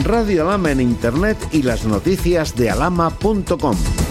Radio Alhama en Internet y las noticias de alhama.com.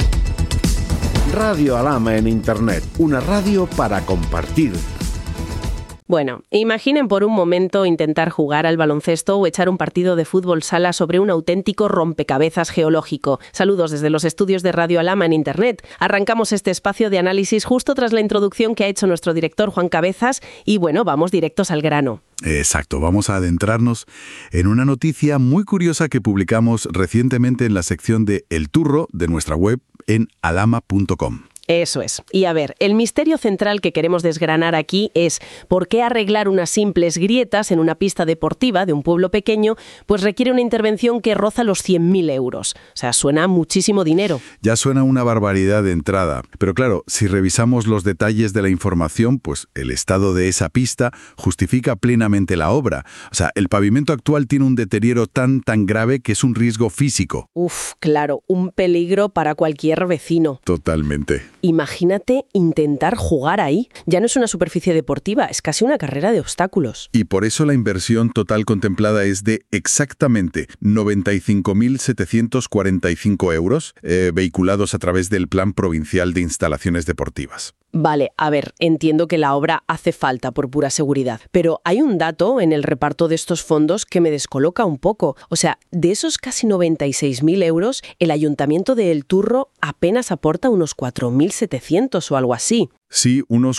Radio Alhama en Internet, una radio para compartir. Bueno, imaginen por un momento intentar jugar al baloncesto o echar un partido de fútbol sala sobre un auténtico rompecabezas geológico. Saludos desde los estudios de Radio Alhama en Internet. Arrancamos este espacio de análisis justo tras la introducción que ha hecho nuestro director Juan Cabezas y bueno, vamos directos al grano. Exacto, vamos a adentrarnos en una noticia muy curiosa que publicamos recientemente en la sección de El Turro de nuestra web en alhama.com. Eso es. Y a ver, el misterio central que queremos desgranar aquí es por qué arreglar unas simples grietas en una pista deportiva de un pueblo pequeño pues requiere una intervención que roza los 100.000 euros. O sea, suena muchísimo dinero. Ya suena una barbaridad de entrada. Pero claro, si revisamos los detalles de la información, pues el estado de esa pista justifica plenamente la obra. O sea, el pavimento actual tiene un deterioro tan grave que es un riesgo físico. Uf, claro, un peligro para cualquier vecino. Totalmente. Imagínate intentar jugar ahí. Ya no es una superficie deportiva, es casi una carrera de obstáculos. Y por eso la inversión total contemplada es de exactamente 95.745 euros, vehiculados a través del Plan Provincial de Instalaciones Deportivas. Vale, a ver, entiendo que la obra hace falta por pura seguridad, pero hay un dato en el reparto de estos fondos que me descoloca un poco. O sea, de esos casi 96.000 euros, el Ayuntamiento de El Turro apenas aporta unos 4.700 o algo así. Sí, unos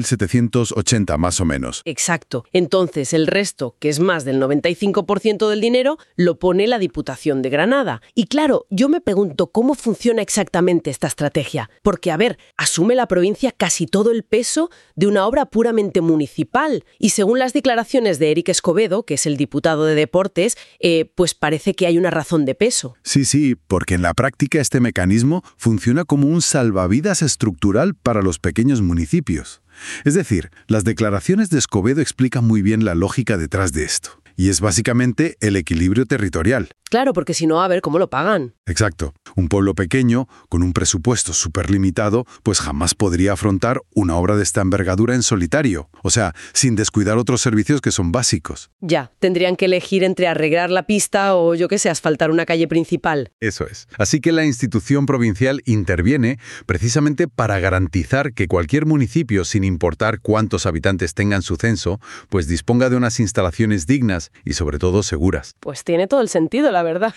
4.780 más o menos. Exacto. Entonces, el resto, que es más del 95% del dinero, lo pone la Diputación de Granada. Y claro, yo me pregunto cómo funciona exactamente esta estrategia. Porque, a ver, asume la provincia casi todo el peso de una obra puramente municipal. Y según las declaraciones de Eric Escobedo, que es el diputado de Deportes, pues parece que hay una razón de peso. Sí, porque en la práctica este mecanismo funciona como un salvavidas estructural para los pequeños municipios. Es decir, las declaraciones de Escobedo explican muy bien la lógica detrás de esto. Y es básicamente el equilibrio territorial. Claro, porque si no, a ver cómo lo pagan. Exacto. Un pueblo pequeño, con un presupuesto súper limitado, pues jamás podría afrontar una obra de esta envergadura en solitario. O sea, sin descuidar otros servicios que son básicos. Ya, tendrían que elegir entre arreglar la pista o, yo qué sé, asfaltar una calle principal. Eso es. Así que la institución provincial interviene precisamente para garantizar que cualquier municipio, sin importar cuántos habitantes tengan su censo, pues disponga de unas instalaciones dignas y sobre todo seguras. Pues tiene todo el sentido, la verdad.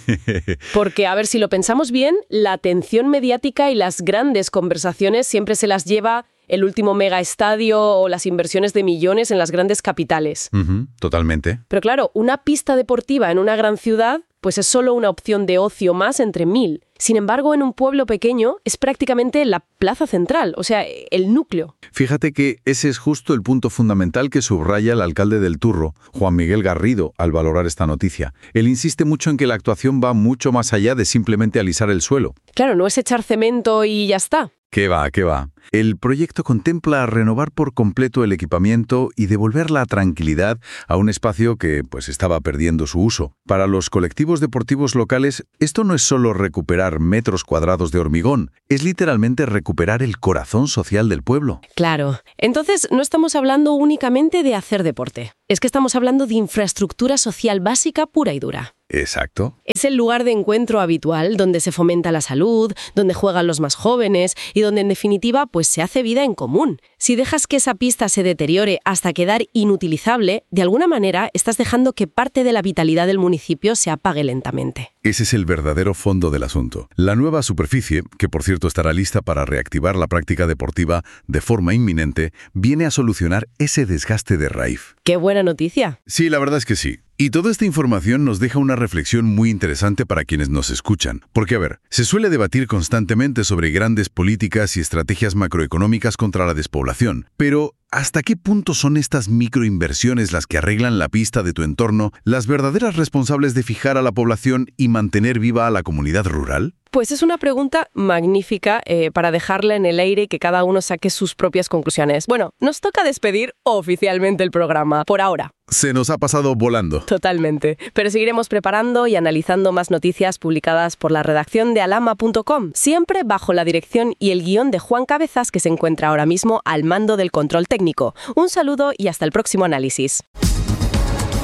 Porque, a ver, si lo pensamos bien, la atención mediática y las grandes conversaciones siempre se las lleva el último megaestadio o las inversiones de millones en las grandes capitales. Totalmente. Pero claro, una pista deportiva en una gran ciudad pues es solo una opción de ocio más entre 1.000. Sin embargo, en un pueblo pequeño es prácticamente la plaza central, o sea, el núcleo. Fíjate que ese es justo el punto fundamental que subraya el alcalde del Turro, Juan Miguel Garrido, al valorar esta noticia. Él insiste mucho en que la actuación va mucho más allá de simplemente alisar el suelo. Claro, no es echar cemento y ya está. ¿Qué va? El proyecto contempla renovar por completo el equipamiento y devolver la tranquilidad a un espacio que pues estaba perdiendo su uso. Para los colectivos deportivos locales, esto no es solo recuperar metros cuadrados de hormigón, es literalmente recuperar el corazón social del pueblo. Claro. Entonces, no estamos hablando únicamente de hacer deporte. Es que estamos hablando de infraestructura social básica pura y dura. Exacto. Es el lugar de encuentro habitual donde se fomenta la salud, donde juegan los más jóvenes y donde en definitiva pues se hace vida en común. Si dejas que esa pista se deteriore hasta quedar inutilizable, de alguna manera estás dejando que parte de la vitalidad del municipio se apague lentamente. Ese es el verdadero fondo del asunto. La nueva superficie, que por cierto estará lista para reactivar la práctica deportiva de forma inminente, viene a solucionar ese desgaste de raíz. ¡Qué buena noticia! Sí, la verdad es que sí. Y toda esta información nos deja una reflexión muy interesante para quienes nos escuchan. Porque, a ver, se suele debatir constantemente sobre grandes políticas y estrategias macroeconómicas contra la despoblación. Pero, ¿hasta qué punto son estas microinversiones las que arreglan la pista de tu entorno, las verdaderas responsables de fijar a la población y mantener viva a la comunidad rural? Pues es una pregunta magnífica para dejarla en el aire y que cada uno saque sus propias conclusiones. Bueno, nos toca despedir oficialmente el programa, por ahora. Se nos ha pasado volando. Totalmente. Pero seguiremos preparando y analizando más noticias publicadas por la redacción de alhama.com, siempre bajo la dirección y el guión de Juan Cabezas, que se encuentra ahora mismo al mando del control técnico. Un saludo y hasta el próximo análisis.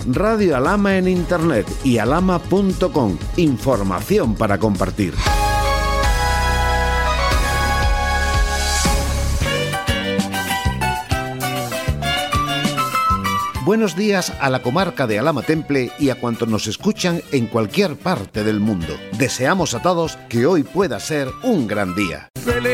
Radio Alhama en Internet y alhama.com. Información para compartir. Buenos días a la comarca de Alhama Temple y a cuantos nos escuchan en cualquier parte del mundo. Deseamos a todos que hoy pueda ser un gran día.